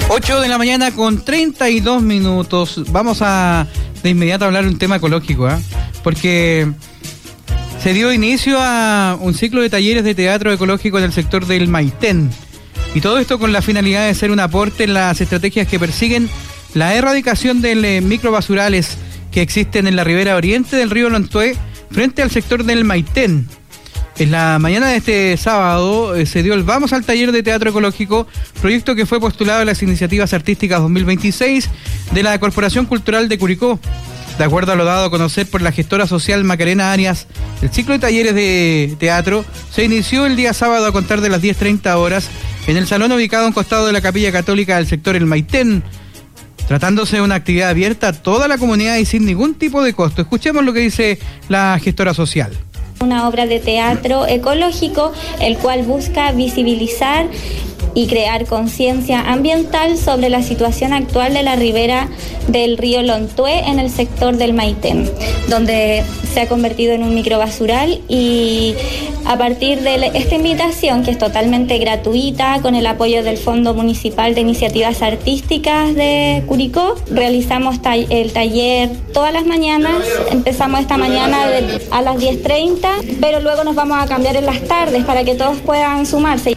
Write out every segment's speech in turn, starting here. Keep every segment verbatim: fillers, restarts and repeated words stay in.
ocho de la mañana con treinta y dos minutos. Vamos a de inmediato a hablar de un tema ecológico, ¿eh? Porque se dio inicio a un ciclo de talleres de teatro ecológico en el sector del Maitén. Y todo esto con la finalidad de ser un aporte en las estrategias que persiguen la erradicación de eh, microbasurales que existen en la ribera oriente del río Lontué frente al sector del Maitén. En la mañana de este sábado eh, se dio el Vamos al Taller de Teatro Ecológico, proyecto que fue postulado a las Iniciativas Artísticas dos mil veintiséis de la Corporación Cultural de Curicó. De acuerdo a lo dado a conocer por la gestora social Macarena Arias, el ciclo de talleres de teatro se inició el día sábado a contar de las diez treinta horas en el salón ubicado a un costado de la Capilla Católica del sector El Maitén, tratándose de una actividad abierta a toda la comunidad y sin ningún tipo de costo. Escuchemos lo que dice la gestora social. Una obra de teatro ecológico, el cual busca visibilizar y crear conciencia ambiental sobre la situación actual de la ribera del río Lontué en el sector del Maitén, donde se ha convertido en un microbasural, y a partir de esta invitación, que es totalmente gratuita, con el apoyo del Fondo Municipal de Iniciativas Artísticas de Curicó, realizamos ta- el taller todas las mañanas. Empezamos esta mañana de, a las diez treinta, pero luego nos vamos a cambiar en las tardes para que todos puedan sumarse.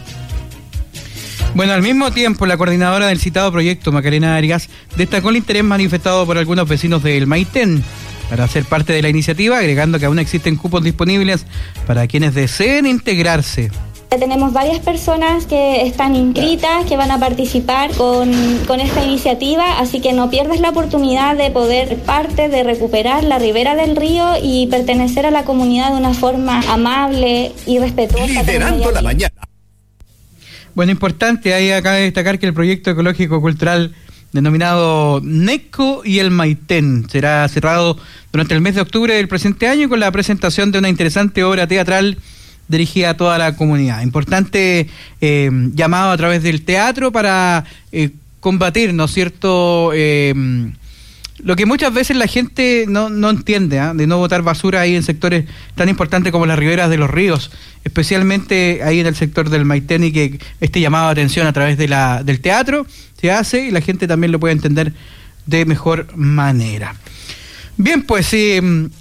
Bueno, al mismo tiempo, la coordinadora del citado proyecto, Macarena Arias, destacó el interés manifestado por algunos vecinos del Maitén para ser parte de la iniciativa, agregando que aún existen cupos disponibles para quienes deseen integrarse. Tenemos varias personas que están inscritas, que van a participar con, con esta iniciativa, así que no pierdas la oportunidad de poder ser parte, de recuperar la ribera del río y pertenecer a la comunidad de una forma amable y respetuosa. Liderando la mañana. Bueno, importante, ahí acaba de destacar que el proyecto ecológico cultural denominado NECO y el Maitén será cerrado durante el mes de octubre del presente año con la presentación de una interesante obra teatral dirigida a toda la comunidad. Importante eh, llamado a través del teatro para eh, combatir, ¿no es cierto?, eh, lo que muchas veces la gente no, no entiende, ¿eh? de no botar basura ahí en sectores tan importantes como las riberas de los ríos, especialmente ahí en el sector del Maitén, y que este llamado de atención a través de la, del teatro se hace y la gente también lo puede entender de mejor manera. Bien, pues eh,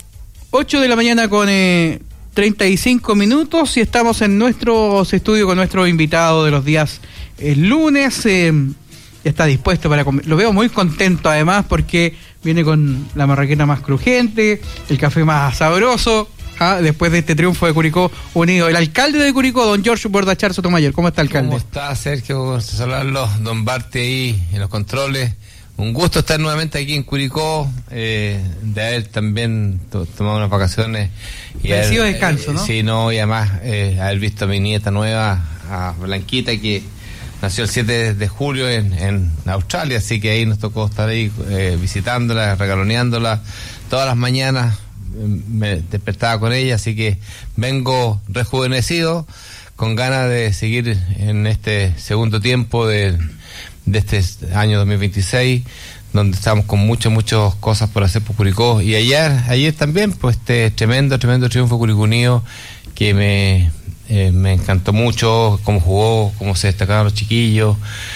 ocho de la mañana con eh, treinta y cinco minutos, y estamos en nuestros estudios con nuestro invitado de los días el lunes. Eh, está dispuesto para comer. Lo veo muy contento además porque viene con la marraqueta más crujiente, el café más sabroso, ¿ah? Después de este triunfo de Curicó Unido. El alcalde de Curicó, don George Bordachar Sotomayor. ¿Cómo está, alcalde? ¿Cómo está, Sergio? Saludarlo, don Barte ahí en los controles. Un gusto estar nuevamente aquí en Curicó, eh, de haber también to- tomado unas vacaciones. Y merecido haber, descanso, eh, ¿no? Sí, no, y además eh, haber visto a mi nieta nueva, a Blanquita, que nació el siete de julio en, en Australia, así que ahí nos tocó estar ahí eh, visitándola, regaloneándola todas las mañanas. Me despertaba con ella, así que vengo rejuvenecido, con ganas de seguir en este segundo tiempo de, de este año dos mil veintiséis, donde estamos con muchas, muchas cosas por hacer por Curicó. Y ayer, ayer también, pues este tremendo, tremendo triunfo Curicó Unido, que me... Eh, me encantó mucho cómo jugó, cómo se destacaban los chiquillos,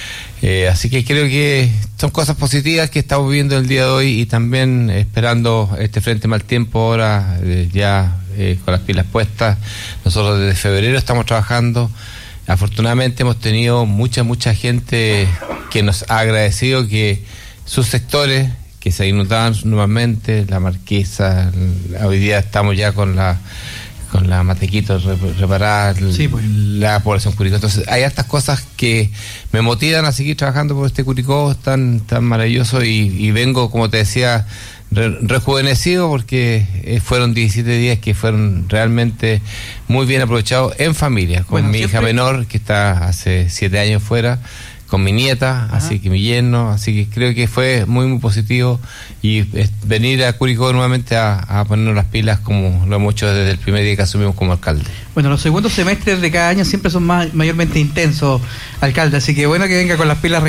eh, así que creo que son cosas positivas que estamos viviendo el día de hoy, y también esperando este frente mal tiempo ahora, eh, ya eh, con las pilas puestas. Nosotros desde febrero estamos trabajando. Afortunadamente hemos tenido mucha, mucha gente que nos ha agradecido que sus sectores que se inundaban nuevamente, la Marquesa, hoy día estamos ya con la con la Matequito reparada, sí, pues. La población Curicó. Entonces hay estas cosas que me motivan a seguir trabajando por este Curicó tan tan maravilloso, y, y vengo, como te decía, re, rejuvenecido, porque eh, fueron diecisiete días que fueron realmente muy bien aprovechados en familia, con bueno, mi siempre... hija menor, que está hace siete años fuera, con mi nieta, ajá, así que mi yerno, así que creo que fue muy muy positivo, y eh, venir a Curicó nuevamente a, a ponernos las pilas como lo hemos hecho desde el primer día que asumimos como alcalde. Bueno, los segundos semestres de cada año siempre son más, mayormente intensos, alcalde, así que bueno que venga con las pilas